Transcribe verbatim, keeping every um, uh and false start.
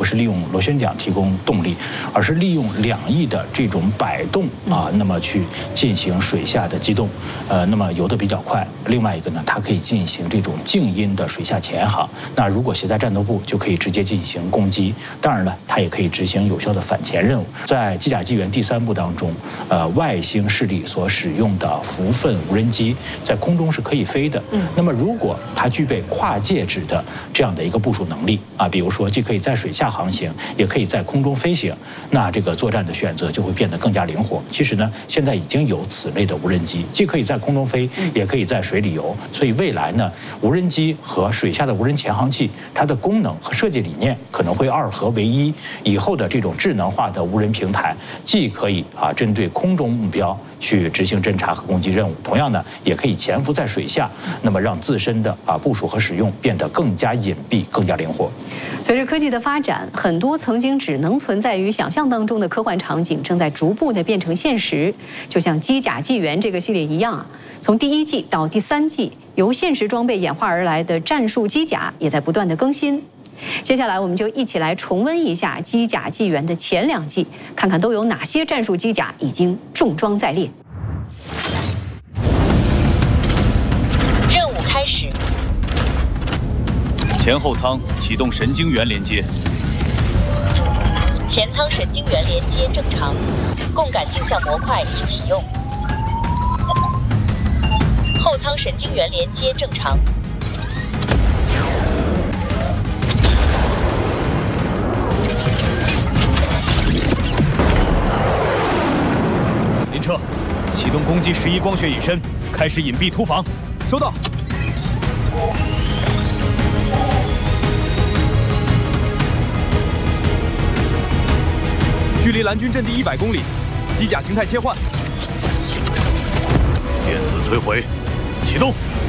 是利用螺旋桨提供动力，而是利用两翼的这种摆动啊，那么去进行水下的机动，呃，那么游得比较快。另外一个呢，它可以进行这种静音的水下潜航。那如果携带战斗部，就可以直接进行攻击。当然了，它也可以执行有效的反潜任务。在机甲纪元第三部当中，呃，外星势力所使用的福分无人机在空中是可以飞的。嗯，那么如果它具备跨介质的这样的一个部署能力啊，比如说既可以在水下航行，也可以在空中飞行，那这个作战的选择就会变得更加灵活。其实呢，现在已经有此类的无人机，既可以在空中飞，也可以在水里游。所以未来呢，无人机和水下的无人潜航器，它的功能和设计理念可能会二合为一。以后的这种智能化的无人平台，既可以啊针对空中目标去执行侦察和攻击任务，同样呢，也可以潜伏在水下，那么让自身的啊部署和使用变得更加隐蔽、更加灵活。 随着科技的发展，很多曾经只能存在于想象当中的科幻场景，正在逐步的变成现实。就像《机甲纪元》这个系列一样啊，从第一季到第三季，由现实装备演化而来的战术机甲也在不断的更新。接下来，我们就一起来重温一下《机甲纪元》的前两季，看看都有哪些战术机甲已经重装在列。 任务开始。 前后舱启动神经元连接。 前舱神经元连接正常，共感镜像模块已启用。后舱神经元连接正常。 林彻，启动攻击十一光学隐身，开始隐蔽突防。收到。距离蓝军阵地一百公里，机甲形态切换。电子摧毁，启动。